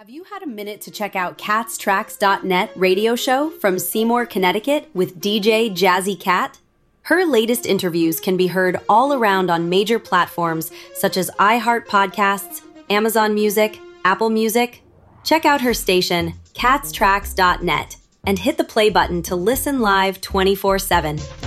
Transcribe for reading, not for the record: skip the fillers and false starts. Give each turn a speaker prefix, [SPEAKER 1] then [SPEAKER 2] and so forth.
[SPEAKER 1] Have you had a minute to check out CatsTracks.net radio show from Seymour, Connecticut with DJ Jazzy Cat? Her latest interviews can be heard all around on major platforms such as iHeart Podcasts, Amazon Music, Apple Music. Check out her station, CatsTracks.net, and hit the play button to listen live 24/7.